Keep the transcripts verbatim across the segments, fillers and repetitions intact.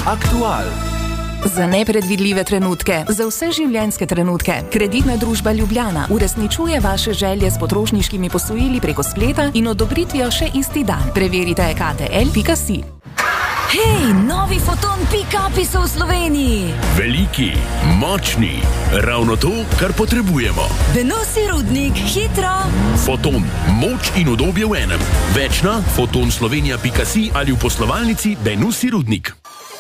Aktual. Za nepredvidljive trenutke, za vse življenjske trenutke, Kreditna družba Ljubljana uresničuje vaše želje s potrošniškimi posojili preko spleta in odobritvijo še isti dan. Preverite k t l pika si. Hej, novi Foton pick-upi so v Sloveniji! Veliki, močni, ravno to, kar potrebujemo. Benosi Rudnik, hitro! Foton, moč in udobje v enem. Več na foton slovenija pika si ali v poslovalnici Benosi Rudnik.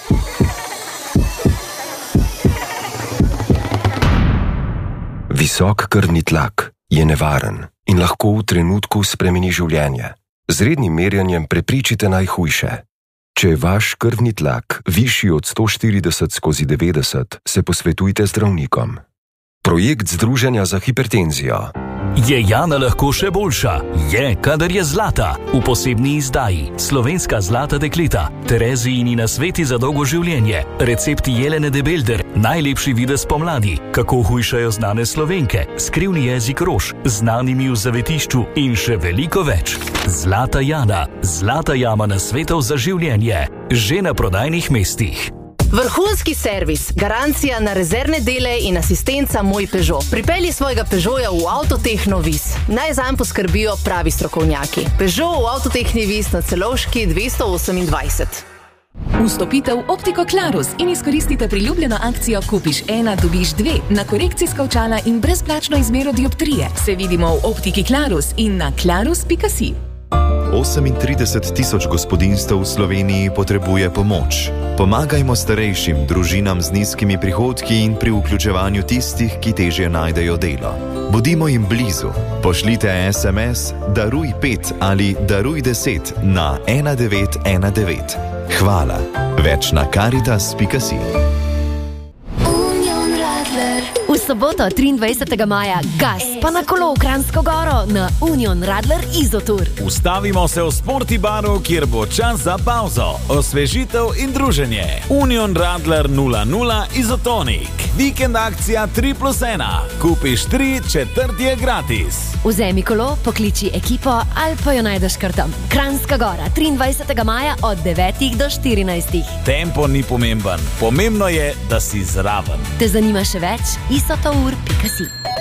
Visok krvni tlak je nevaren in lahko v trenutku spremeni življenje. Z rednim merjenjem prepričite najhujše. Če je vaš krvni tlak višji od sto štirideset skozi devetdeset, se posvetujte z zdravnikom. Projekt Združenja za hipertenzijo. Je Jana lahko še boljša? Je, kadar je zlata. V posebni izdaji Slovenska zlata dekleta, Terezijini nasveti za dolgo življenje, recepti Jelene de Belder, najlepši videz pomladi, kako hujšajo znane Slovenke, skrivni jezik rož, znanimi v zavetišču in še veliko več. Zlata Jana, zlata jama nasvetov za življenje, že na prodajnih mestih. Vrhunski servis, garancija na rezervne dele in asistenca Moj Peugeot. Pripelji svojega Peugeota v Avtotehno Vis. Naj zanj poskrbijo pravi strokovnjaki. Peugeot v Avtotehni Vis na Celovški dvesto osemindvajset. Vstopite v Optiko Klarus in izkoristite priljubljeno akcijo Kupiš ena, dobiš dve na korekcijska očala in brezplačno izmero dioptrije. Se vidimo v Optiki Klarus in na klarus pika si. osemintrideset tisoč gospodinjstev v Sloveniji potrebuje pomoč. Pomagajmo starejšim, družinam z nizkimi prihodki in pri vključevanju tistih, ki težje najdejo delo. Bodimo jim blizu. Pošljite es em es Daruj pet ali Daruj deset na ena devet ena devet. Hvala. Več na karitas pika si. V soboto triindvajsetega maja gas pa na kolo v Kranjsko Goro na Union Radler Izotur. Ustavimo se v Sporti baru, kjer bo čas za pauzo, osvežitev in druženje. Union Radler nula nula Izotonik. Vikend akcija tri plus ena. Kupiš tri, četrt je gratis. Vzemi kolo, pokliči ekipo ali pa jo najdeš kar tam. Kranjska Gora, triindvajsetega maja od devetih do štirinajstih. Tempo ni pomemben. Pomembno je, da si zraven. Te zanima še več? isotour pika si.